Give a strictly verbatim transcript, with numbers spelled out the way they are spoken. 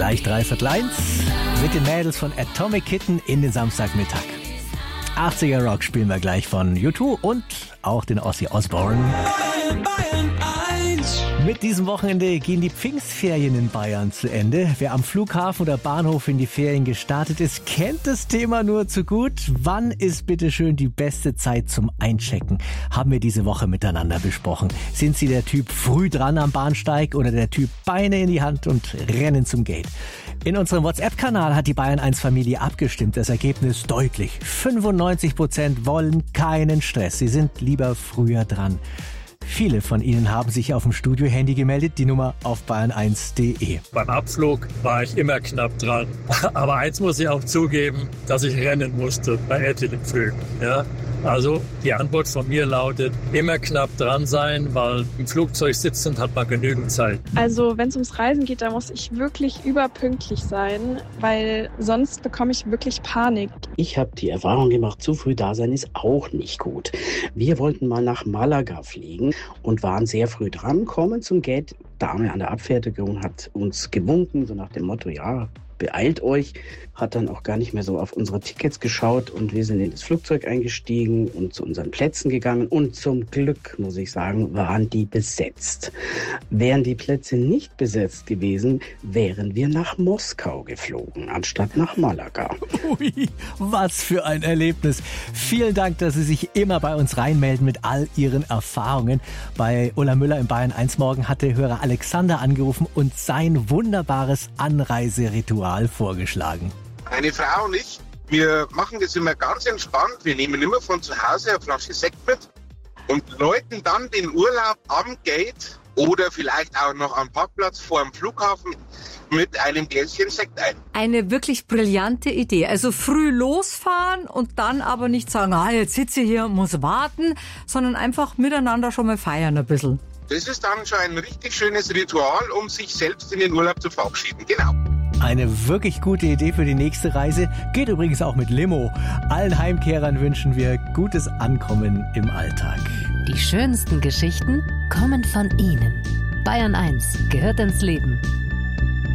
Gleich dreiviertel eins mit den Mädels von Atomic Kitten in den Samstagmittag. achtziger Rock spielen wir gleich von U zwei und auch den Ozzy Osbourne. Mit diesem Wochenende gehen die Pfingstferien in Bayern zu Ende. Wer am Flughafen oder Bahnhof in die Ferien gestartet ist, kennt das Thema nur zu gut. Wann ist bitte schön die beste Zeit zum Einchecken? Haben wir diese Woche miteinander besprochen. Sind Sie der Typ früh dran am Bahnsteig oder der Typ Beine in die Hand und rennen zum Gate? In unserem WhatsApp-Kanal hat die Bayern eins Familie abgestimmt. Das Ergebnis deutlich. fünfundneunzig Prozent wollen keinen Stress. Sie sind lieber früher dran. Viele von Ihnen haben sich auf dem Studio-Handy gemeldet, die Nummer auf bayern eins punkt de. Beim Abflug war ich immer knapp dran. Aber eins muss ich auch zugeben, dass ich rennen musste bei etlichen Flügen. Ja? Also die Antwort von mir lautet, immer knapp dran sein, weil im Flugzeug sitzend hat man genügend Zeit. Also wenn es ums Reisen geht, da muss ich wirklich überpünktlich sein, weil sonst bekomme ich wirklich Panik. Ich habe die Erfahrung gemacht, zu früh da sein ist auch nicht gut. Wir wollten mal nach Malaga fliegen und waren sehr früh dran, kommen zum Gate. Dame an der Abfertigung hat uns gewunken, so nach dem Motto, ja, beeilt euch, hat dann auch gar nicht mehr so auf unsere Tickets geschaut und wir sind in das Flugzeug eingestiegen und zu unseren Plätzen gegangen und zum Glück, muss ich sagen, waren die besetzt. Wären die Plätze nicht besetzt gewesen, wären wir nach Moskau geflogen, anstatt nach Malaga. Ui, was für ein Erlebnis. Vielen Dank, dass Sie sich immer bei uns reinmelden mit all Ihren Erfahrungen. Bei Ulla Müller im Bayern eins Morgen hatte Hörer Alexander angerufen und sein wunderbares Anreiseritual vorgeschlagen. Meine Frau und ich, wir machen das immer ganz entspannt. Wir nehmen immer von zu Hause eine Flasche Sekt mit und läuten dann den Urlaub am Gate oder vielleicht auch noch am Parkplatz vor dem Flughafen mit einem Gläschen Sekt ein. Eine wirklich brillante Idee. Also früh losfahren und dann aber nicht sagen, ah, jetzt sitze ich hier und muss warten, sondern einfach miteinander schon mal feiern ein bisschen. Das ist dann schon ein richtig schönes Ritual, um sich selbst in den Urlaub zu verabschieden. Genau. Eine wirklich gute Idee für die nächste Reise. Geht übrigens auch mit Limo. Allen Heimkehrern wünschen wir gutes Ankommen im Alltag. Die schönsten Geschichten kommen von Ihnen. Bayern eins gehört ins Leben.